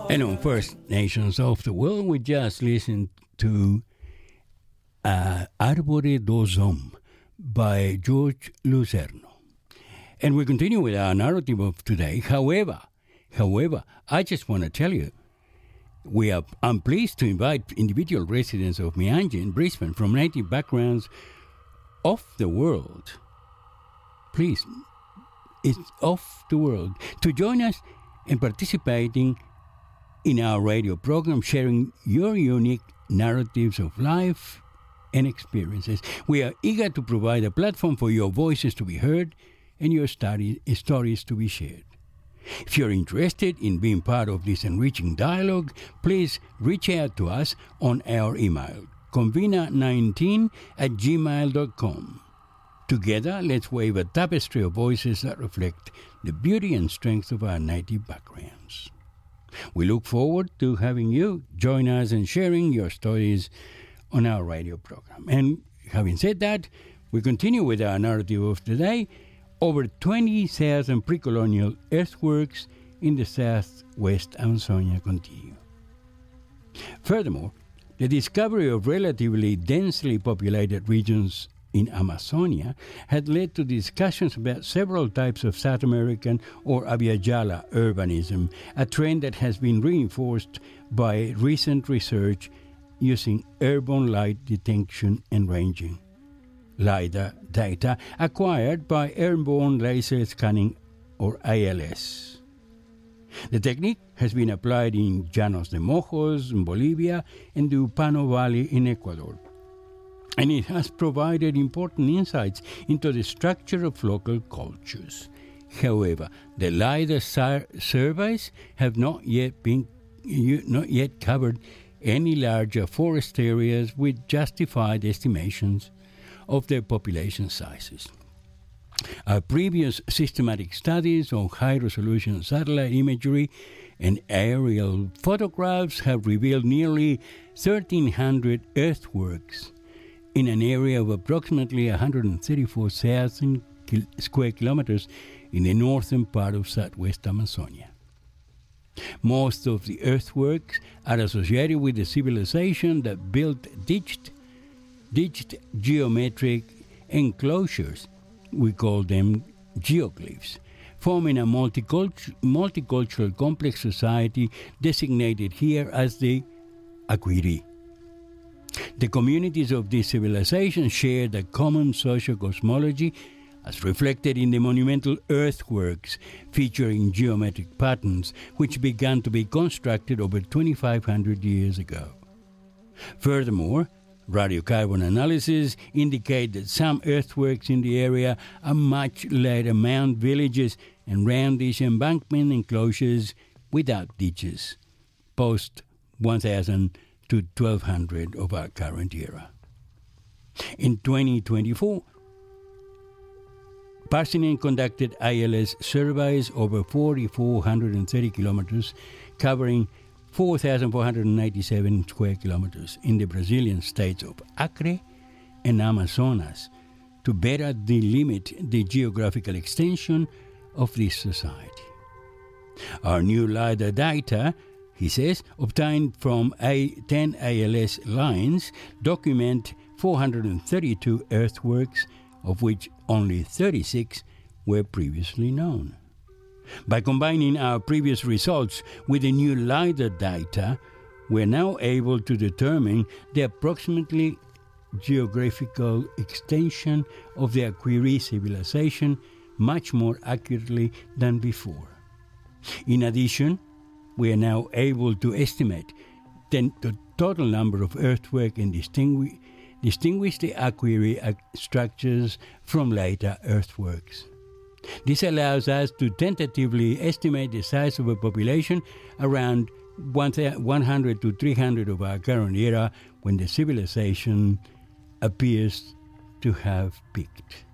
And on First Nations of the World, we just listened to Arbore dos Hommes by George Lucerno. And we continue with our narrative of today. However, I just want to tell you, I'm pleased to invite individual residents of Mianji in Brisbane from native backgrounds of the world. Please, it's of the world, to join us in participating in our radio program, sharing your unique narratives of life and experiences. We are eager to provide a platform for your voices to be heard and your stories to be shared. If you're interested in being part of this enriching dialogue, please reach out to us on our email, convena19@gmail.com. Together, let's weave a tapestry of voices that reflect the beauty and strength of our native backgrounds. We look forward to having you join us and sharing your stories on our radio program. And having said that, we continue with our narrative of today. Over 20,000 pre-colonial earthworks in the southwest Amazonia continue. Furthermore, the discovery of relatively densely populated regions in Amazonia had led to discussions about several types of South American or Abya-Yala urbanism, a trend that has been reinforced by recent research using airborne light detection and ranging, LiDAR data acquired by airborne laser scanning or ALS. The technique has been applied in Llanos de Mojos in Bolivia and the Upano Valley in Ecuador, and it has provided important insights into the structure of local cultures. However, the LiDAR surveys have not yet covered any larger forest areas with justified estimations of their population sizes. Our previous systematic studies on high-resolution satellite imagery and aerial photographs have revealed nearly 1,300 earthworks in an area of approximately 134,000 square kilometers in the northern part of southwest Amazonia. Most of the earthworks are associated with the civilization that built ditched geometric enclosures. We call them geoglyphs, forming a multicultural complex society designated here as the Akwiri. The communities of this civilization shared a common social cosmology as reflected in the monumental earthworks featuring geometric patterns which began to be constructed over 2,500 years ago. Furthermore, radiocarbon analysis indicate that some earthworks in the area are much later mound villages and roundish embankment enclosures without ditches, post 1,000 to 1,200 of our current era. In 2024, Parsinen conducted ALS surveys over 4,430 kilometers, covering 4,497 square kilometers in the Brazilian states of Acre and Amazonas to better delimit the geographical extension of this society. Our new LiDAR data, he says, obtained from 10 ALS lines, document 432 earthworks, of which only 36 were previously known. By combining our previous results with the new LiDAR data, we're now able to determine the approximately geographical extension of the Akwiri civilization much more accurately than before. In addition, we are now able to estimate the total number of earthworks and distinguish the Akwiri structures from later earthworks. This allows us to tentatively estimate the size of a population around 100 to 300 of our current era when the civilization appears to have peaked.